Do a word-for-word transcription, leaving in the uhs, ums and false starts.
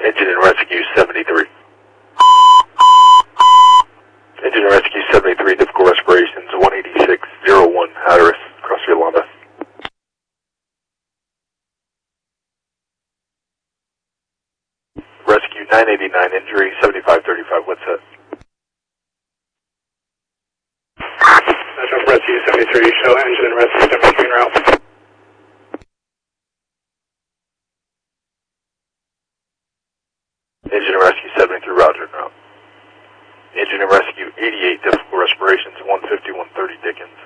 Engine and Rescue seventy-three. Engine and Rescue seventy-three, difficult respirations, one eighty-six oh one, Hatteras, across Yolanda. Rescue nine eighty-nine, injury seventy-five thirty-five, what's that? National Rescue seventy-three, show engine and Rescue seventy-three en route. Engine and Rescue seventy-three, roger, no. Engine and Rescue eighty-eight, difficult respirations, one fifty, one thirty, Dickens.